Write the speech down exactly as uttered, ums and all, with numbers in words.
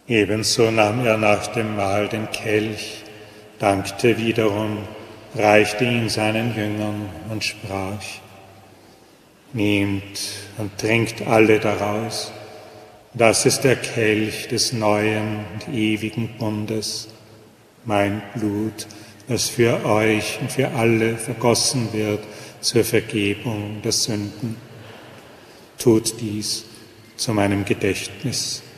Ebenso nahm er nach dem Mahl den Kelch, dankte wiederum, reichte ihn seinen Jüngern und sprach: Nehmt und trinkt alle daraus, das ist der Kelch des neuen und ewigen Bundes, mein Blut, das für euch und für alle vergossen wird zur Vergebung der Sünden. Tut dies zu meinem Gedächtnis.